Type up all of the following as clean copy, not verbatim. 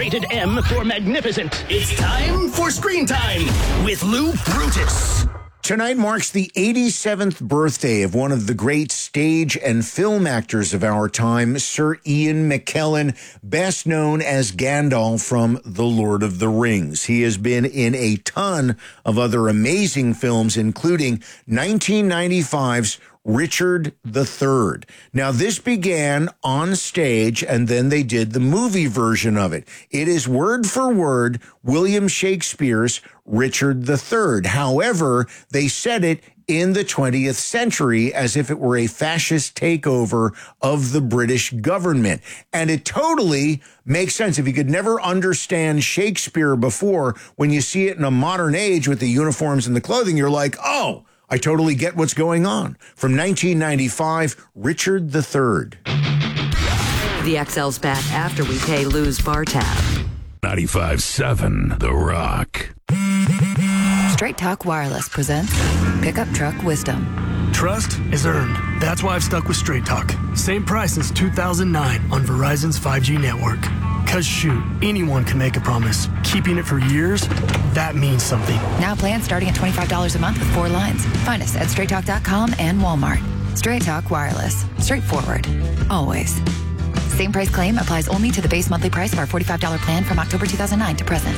Rated M for magnificent. It's time for Screen Time with Lou Brutus. Tonight marks the 87th birthday of one of the great stage and film actors of our time, Sir Ian McKellen, best known as Gandalf from The Lord of the Rings. He has been in a ton of other amazing films, including 1995's Richard III. Now, this began on stage, and then they did the movie version of it. It is word for word William Shakespeare's Richard III. However, they said it in the 20th century as if it were a fascist takeover of the British government. And it totally makes sense. If you could never understand Shakespeare before, when you see it in a modern age with the uniforms and the clothing, you're like, oh, I totally get what's going on. From 1995, Richard III. The XL's back after we pay Lou's bar tab. 95.7 The Rock. Straight Talk Wireless presents Pickup Truck Wisdom. Trust is earned. That's why I've stuck with Straight Talk. Same price since 2009 on Verizon's 5G network. Cause shoot, anyone can make a promise. Keeping it for years, that means something. Now plans starting at $25 a month with 4 lines. Find us at straighttalk.com and Walmart. Straight Talk Wireless. Straightforward. Always. Same price claim applies only to the base monthly price of our $45 plan from October 2009 to present.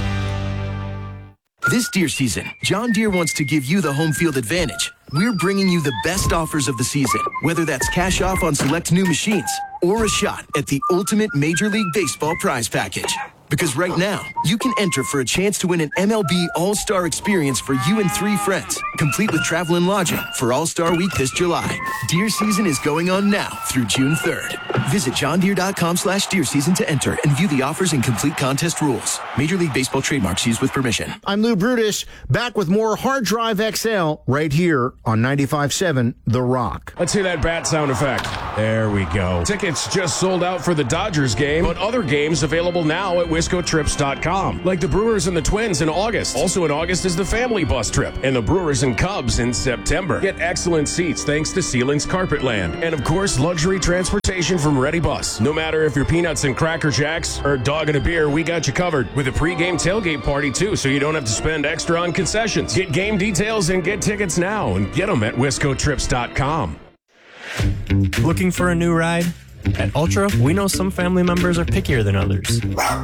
This deer season, John Deere wants to give you the home field advantage. We're bringing you the best offers of the season, whether that's cash off on select new machines or a shot at the ultimate Major League Baseball prize package. Because right now, you can enter for a chance to win an MLB All-Star experience for you and 3 friends, complete with travel and lodging for All-Star Week this July. Deer season is going on now through June 3rd. Visit johndeere.com/deer season to enter and view the offers and complete contest rules. Major League Baseball trademarks used with permission. I'm Lou Brutus, back with more Hard Drive XL right here on 95.7 The Rock. Let's hear that bat sound effect. There we go. Tickets just sold out for the Dodgers game, but other games available now at WiscoTrips.com, like the Brewers and the Twins in August. Also in August is the family bus trip, and the Brewers and Cubs in September. Get excellent seats thanks to Ceilings Carpetland. And of course, luxury transportation from Ready Bus. No matter if you're peanuts and Cracker Jacks or dog and a beer, we got you covered. With a pregame tailgate party too, so you don't have to spend extra on concessions. Get game details and get tickets now, and get them at WiscoTrips.com. Looking for a new ride? At Ultra, we know some family members are pickier than others.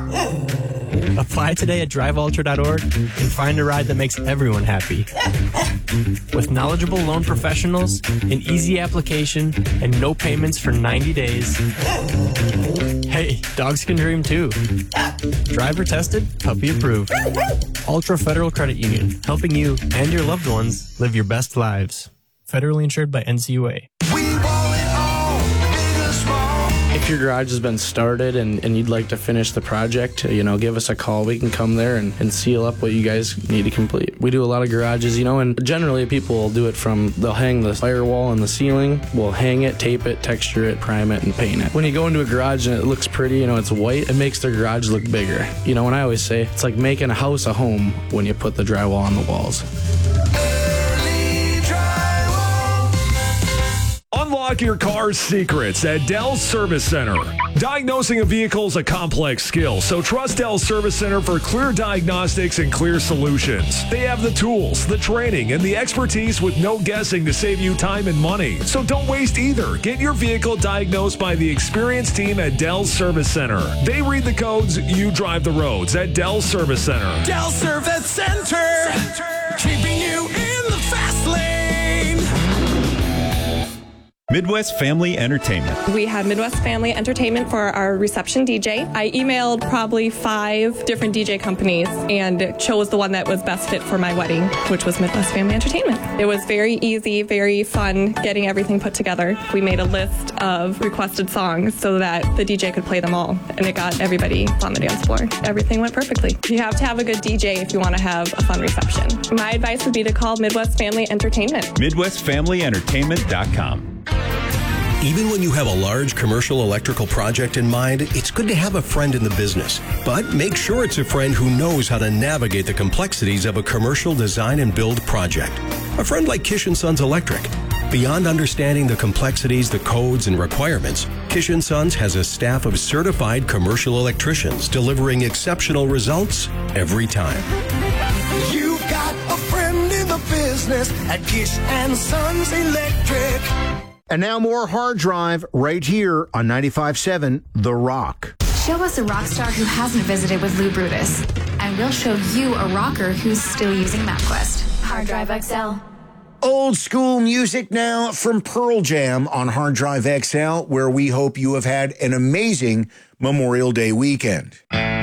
Apply today at driveultra.org and find a ride that makes everyone happy. With knowledgeable loan professionals, an easy application, and no payments for 90 days. Hey, dogs can dream too. Driver tested, puppy approved. Ultra Federal Credit Union, helping you and your loved ones live your best lives. Federally insured by NCUA. If your garage has been started and you'd like to finish the project, give us a call. We can come there and seal up what you guys need to complete. We do a lot of garages, and generally people will do it they'll hang the firewall in the ceiling, we'll hang it, tape it, texture it, prime it, and paint it. When you go into a garage and it looks pretty, it's white, it makes their garage look bigger. And I always say, it's like making a house a home when you put the drywall on the walls. Unlock your car's secrets at Dell's Service Center. Diagnosing a vehicle is a complex skill, so trust Dell's Service Center for clear diagnostics and clear solutions. They have the tools, the training, and the expertise with no guessing to save you time and money. So don't waste either. Get your vehicle diagnosed by the experienced team at Dell's Service Center. They read the codes, you drive the roads at Dell's Service Center. Dell Service Center. Keeping you in the fast lane. Midwest Family Entertainment. We had Midwest Family Entertainment for our reception DJ. I emailed probably 5 different DJ companies and chose the one that was best fit for my wedding, which was Midwest Family Entertainment. It was very easy, very fun getting everything put together. We made a list of requested songs so that the DJ could play them all, and it got everybody on the dance floor. Everything went perfectly. You have to have a good DJ if you want to have a fun reception. My advice would be to call Midwest Family Entertainment. MidwestFamilyEntertainment.com. Even when you have a large commercial electrical project in mind, it's good to have a friend in the business. But make sure it's a friend who knows how to navigate the complexities of a commercial design and build project. A friend like Kish & Sons Electric. Beyond understanding the complexities, the codes, and requirements, Kish & Sons has a staff of certified commercial electricians delivering exceptional results every time. You've got a friend in the business at Kish & Sons Electric. And now more Hard Drive right here on 95.7 The Rock. Show us a rock star who hasn't visited with Lou Brutus, and we'll show you a rocker who's still using MapQuest. Hard Drive XL. Old school music now from Pearl Jam on Hard Drive XL, where we hope you have had an amazing Memorial Day weekend.